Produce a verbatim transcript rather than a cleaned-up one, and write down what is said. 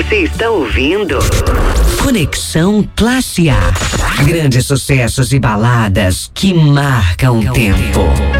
Você está ouvindo Conexão Classe A. Grandes sucessos e baladas que marcam o tempo.